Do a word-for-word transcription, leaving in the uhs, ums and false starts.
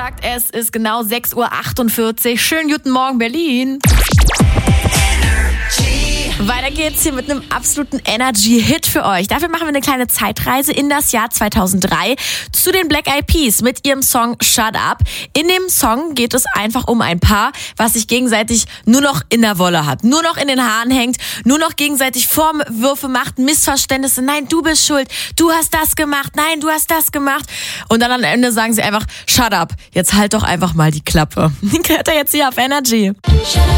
gesagt, es ist genau sechs Uhr achtundvierzig. Schönen guten Morgen, Berlin. Weiter geht's hier mit einem absoluten Energy-Hit für euch. Dafür machen wir eine kleine Zeitreise in das Jahr zweitausenddrei zu den Black Eyed Peas mit ihrem Song Shut Up. In dem Song geht es einfach um ein Paar, was sich gegenseitig nur noch in der Wolle hat, nur noch in den Haaren hängt, nur noch gegenseitig Vorwürfe macht, Missverständnisse. Nein, du bist schuld, du hast das gemacht, nein, du hast das gemacht. Und dann am Ende sagen sie einfach, shut up, jetzt halt doch einfach mal die Klappe. Hört ihr jetzt hier auf Energy.